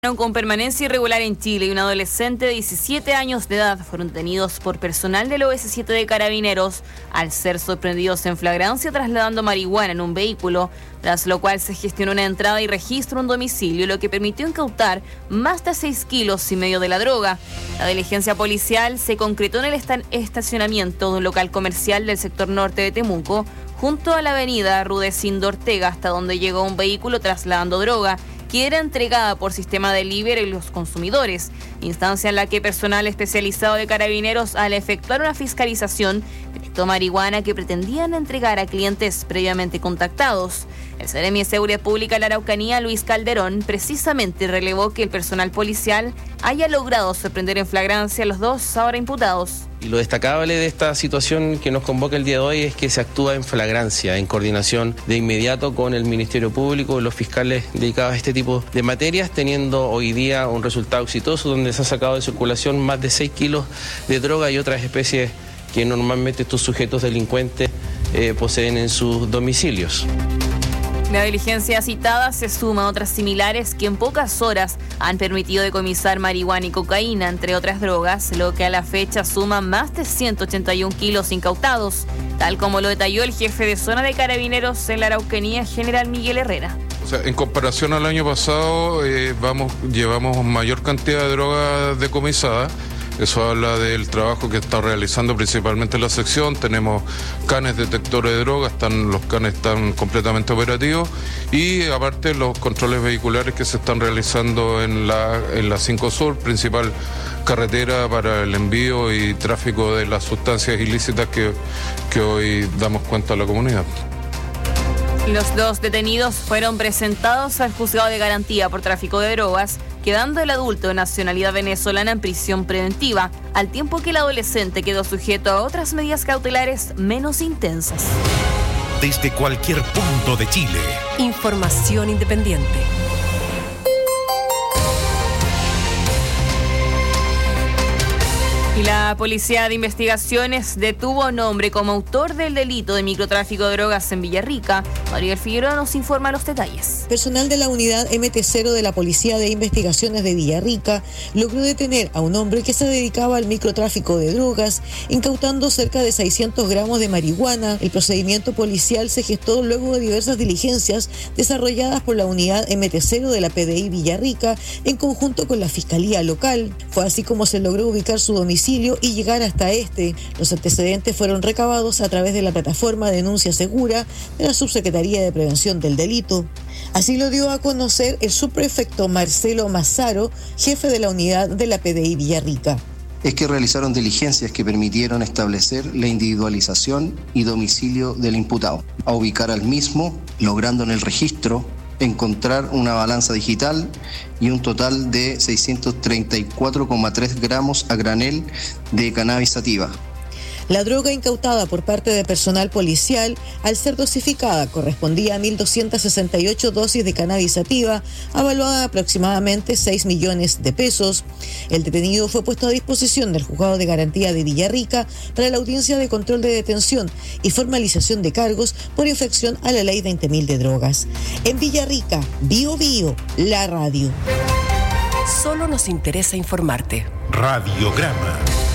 Con permanencia irregular en Chile y un adolescente de 17 años de edad fueron detenidos por personal del OS7 de Carabineros al ser sorprendidos en flagrancia trasladando marihuana en un vehículo, tras lo cual se gestionó una entrada y registro en un domicilio, lo que permitió incautar más de 6,5 kilos de la droga. La diligencia policial se concretó en el estacionamiento de un local comercial del sector norte de Temuco, junto a la avenida Rudecindo Ortega, hasta donde llegó un vehículo trasladando droga, que era entregada por sistema delivery a los consumidores, instancia en la que personal especializado de Carabineros, al efectuar una fiscalización, detectó marihuana que pretendían entregar a clientes previamente contactados. El Seremi de Seguridad Pública de la Araucanía, Luis Calderón, precisamente relevó que el personal policial haya logrado sorprender en flagrancia a los dos ahora imputados. Y lo destacable de esta situación que nos convoca el día de hoy es que se actúa en flagrancia, en coordinación de inmediato con el Ministerio Público y los fiscales dedicados a este tipo de materias, teniendo hoy día un resultado exitoso donde se ha sacado de circulación más de 6 kilos de droga y otras especies que normalmente estos sujetos delincuentes poseen en sus domicilios. La diligencia citada se suma a otras similares que en pocas horas han permitido decomisar marihuana y cocaína, entre otras drogas, lo que a la fecha suma más de 181 kilos incautados, tal como lo detalló el jefe de zona de Carabineros en la Araucanía, general Miguel Herrera. O sea, en comparación al año pasado, llevamos mayor cantidad de drogas decomisadas. Eso habla del trabajo que está realizando principalmente la sección. Tenemos canes detectores de drogas, los canes están completamente operativos y aparte los controles vehiculares que se están realizando en la 5 Sur, principal carretera para el envío y tráfico de las sustancias ilícitas que hoy damos cuenta a la comunidad. Los dos detenidos fueron presentados al juzgado de garantía por tráfico de drogas, quedando el adulto de nacionalidad venezolana en prisión preventiva, al tiempo que el adolescente quedó sujeto a otras medidas cautelares menos intensas. Desde cualquier punto de Chile. Información independiente. Y la Policía de Investigaciones detuvo a un hombre como autor del delito de microtráfico de drogas en Villarrica. Mariel Figueroa nos informa los detalles. Personal de la unidad MT0 de la Policía de Investigaciones de Villarrica logró detener a un hombre que se dedicaba al microtráfico de drogas, incautando cerca de 600 gramos de marihuana. El procedimiento policial se gestó luego de diversas diligencias desarrolladas por la unidad MT0 de la PDI Villarrica en conjunto con la Fiscalía Local. Fue así como se logró ubicar su domicilio y llegar hasta este. Los antecedentes fueron recabados a través de la plataforma Denuncia Segura de la Subsecretaría de Prevención del Delito. Así lo dio a conocer el subprefecto Marcelo Mazzaro, jefe de la unidad de la PDI Villarrica. Es que realizaron diligencias que permitieron establecer la individualización y domicilio del imputado, a ubicar al mismo, logrando en el registro encontrar una balanza digital y un total de 634,3 gramos a granel de cannabis sativa. La droga incautada por parte de personal policial, al ser dosificada, correspondía a 1.268 dosis de cannabis sativa, avaluada aproximadamente 6 millones de pesos. El detenido fue puesto a disposición del Juzgado de Garantía de Villarrica para la audiencia de control de detención y formalización de cargos por infracción a la Ley 20.000 de drogas. En Villarrica, Bio Bio, la radio. Solo nos interesa informarte. Radiograma.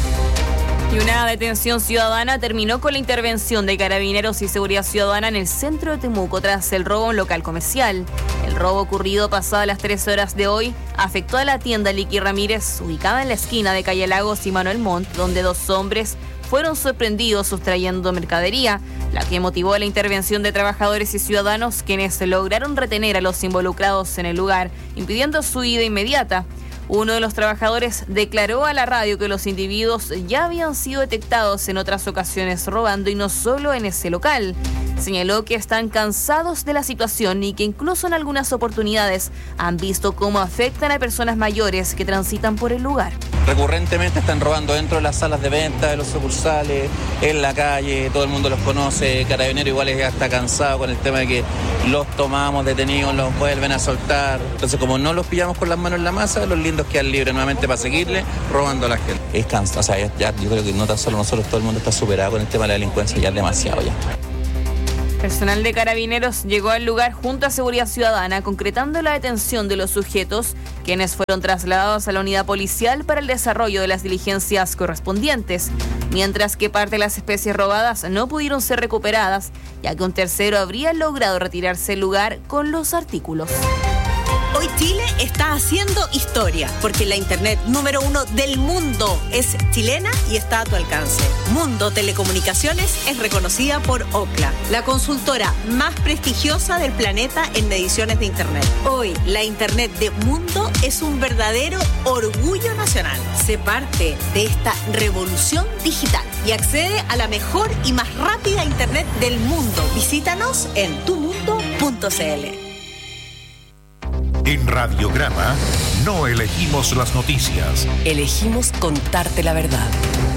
Y una detención ciudadana terminó con la intervención de Carabineros y Seguridad Ciudadana en el centro de Temuco tras el robo a un local comercial. El robo ocurrido pasadas las 13 horas de hoy afectó a la tienda Liqui Ramírez, ubicada en la esquina de Calle Lagos y Manuel Montt, donde dos hombres fueron sorprendidos sustrayendo mercadería, la que motivó la intervención de trabajadores y ciudadanos, quienes lograron retener a los involucrados en el lugar, impidiendo su huida inmediata. Uno de los trabajadores declaró a la radio que los individuos ya habían sido detectados en otras ocasiones robando y no solo en ese local. Señaló que están cansados de la situación y que incluso en algunas oportunidades han visto cómo afectan a personas mayores que transitan por el lugar. Recurrentemente están robando dentro de las salas de venta, de los sucursales, en la calle, todo el mundo los conoce. Carabineros igual ya está cansado con el tema de que los tomamos detenidos, los vuelven a soltar. Entonces, como no los pillamos con las manos en la masa, los lindos quedan libres nuevamente para seguirle robando a la gente. Es cansado, o sea, ya, yo creo que no tan solo nosotros, todo el mundo está superado con el tema de la delincuencia, ya es demasiado ya. Personal de Carabineros llegó al lugar junto a Seguridad Ciudadana, concretando la detención de los sujetos quienes fueron trasladados a la unidad policial para el desarrollo de las diligencias correspondientes, mientras que parte de las especies robadas no pudieron ser recuperadas, ya que un tercero habría logrado retirarse del lugar con los artículos. Hoy Chile está haciendo historia, porque la internet número 1 del mundo es chilena y está a tu alcance. Mundo Telecomunicaciones es reconocida por Ookla, la consultora más prestigiosa del planeta en mediciones de internet. Hoy, la internet de Mundo es un verdadero orgullo nacional. Sé parte de esta revolución digital y accede a la mejor y más rápida internet del mundo. Visítanos en tumundo.cl. En Radiograma no elegimos las noticias. Elegimos contarte la verdad.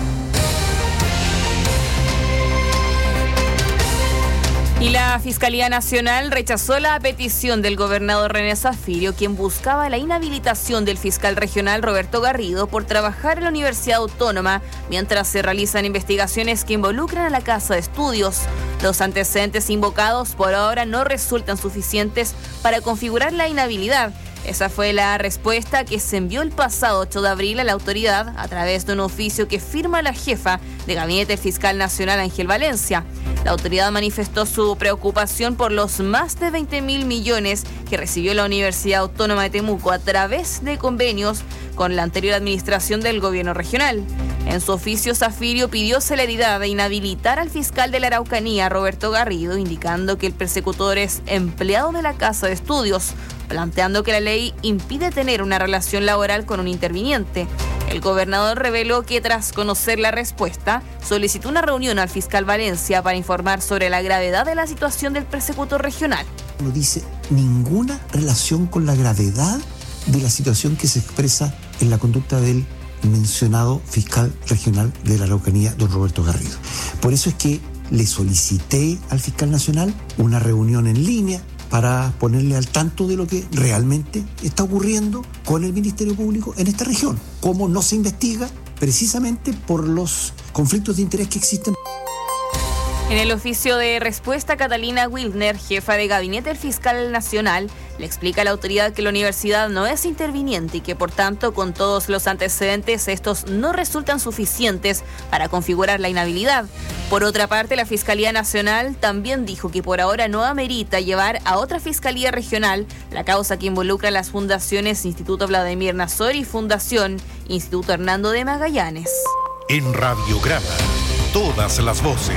Y la Fiscalía Nacional rechazó la petición del gobernador René Zafirio, quien buscaba la inhabilitación del fiscal regional Roberto Garrido por trabajar en la Universidad Autónoma mientras se realizan investigaciones que involucran a la Casa de Estudios. Los antecedentes invocados por ahora no resultan suficientes para configurar la inhabilidad. Esa fue la respuesta que se envió el pasado 8 de abril a la autoridad a través de un oficio que firma la jefa de gabinete fiscal nacional, Ángel Valencia. La autoridad manifestó su preocupación por los más de 20.000 millones que recibió la Universidad Autónoma de Temuco a través de convenios con la anterior administración del gobierno regional. En su oficio, Zafirio pidió celeridad de inhabilitar al fiscal de la Araucanía, Roberto Garrido, indicando que el persecutor es empleado de la Casa de Estudios, planteando que la ley impide tener una relación laboral con un interviniente. El gobernador reveló que tras conocer la respuesta, solicitó una reunión al fiscal Valencia para informar sobre la gravedad de la situación del persecutor regional. No dice ninguna relación con la gravedad de la situación que se expresa en la conducta del mencionado fiscal regional de la Araucanía, don Roberto Garrido. Por eso es que le solicité al fiscal nacional una reunión en línea para ponerle al tanto de lo que realmente está ocurriendo con el Ministerio Público en esta región. Cómo no se investiga precisamente por los conflictos de interés que existen. En el oficio de respuesta, Catalina Wildner, jefa de gabinete del fiscal nacional, le explica a la autoridad que la universidad no es interviniente y que, por tanto, con todos los antecedentes, estos no resultan suficientes para configurar la inhabilidad. Por otra parte, la Fiscalía Nacional también dijo que por ahora no amerita llevar a otra Fiscalía Regional la causa que involucra a las fundaciones Instituto Vladimir Nazor y Fundación Instituto Hernando de Magallanes. En Radiograma, todas las voces.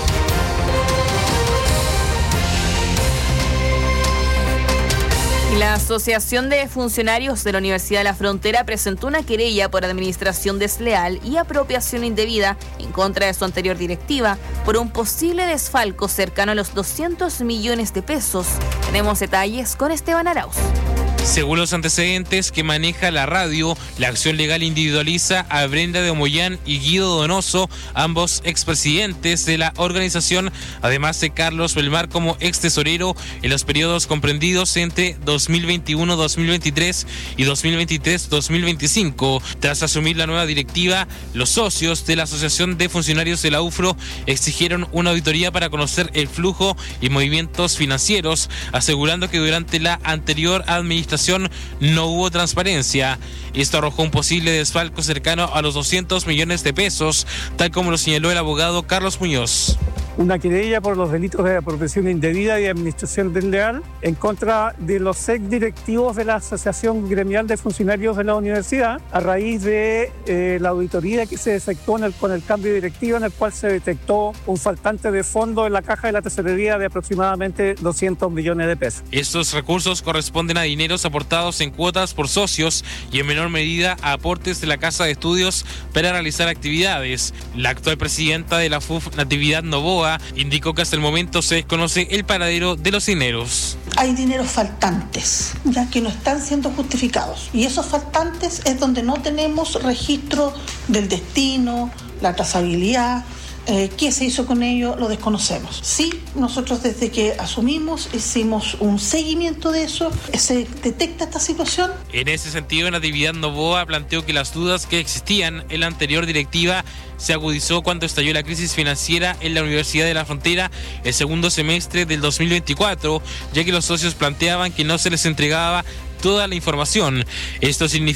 La Asociación de Funcionarios de la Universidad de la Frontera presentó una querella por administración desleal y apropiación indebida en contra de su anterior directiva por un posible desfalco cercano a los 200 millones de pesos. Tenemos detalles con Esteban Arauz. Según los antecedentes que maneja la radio, la acción legal individualiza a Brenda de Omoyán y Guido Donoso, ambos expresidentes de la organización, además de Carlos Belmar como ex tesorero en los periodos comprendidos entre 2021-2023 y 2023-2025. Tras asumir la nueva directiva, los socios de la Asociación de Funcionarios de la UFRO exigieron una auditoría para conocer el flujo y movimientos financieros, asegurando que durante la anterior administración no hubo transparencia. Esto arrojó un posible desfalco cercano a los 200 millones de pesos, tal como lo señaló el abogado Carlos Muñoz. Una querella por los delitos de apropiación indebida y administración desleal en contra de los ex directivos de la Asociación Gremial de Funcionarios de la Universidad a raíz de la auditoría que se efectuó con el cambio de directiva, en el cual se detectó un faltante de fondo en la caja de la tesorería de aproximadamente 200 millones de pesos. Estos recursos corresponden a dineros aportados en cuotas por socios y en menor medida a aportes de la Casa de Estudios para realizar actividades. La actual presidenta de la FUF, Natividad Novoa, indicó que hasta el momento se desconoce el paradero de los dineros. Hay dineros faltantes, ya que no están siendo justificados. Y esos faltantes es donde no tenemos registro del destino, la trazabilidad. ¿Qué se hizo con ello? Lo desconocemos. Sí, nosotros desde que asumimos hicimos un seguimiento de eso, se detecta esta situación. En ese sentido, Natividad Novoa planteó que las dudas que existían en la anterior directiva se agudizó cuando estalló la crisis financiera en la Universidad de la Frontera el segundo semestre del 2024, ya que los socios planteaban que no se les entregaba toda la información. Esto significa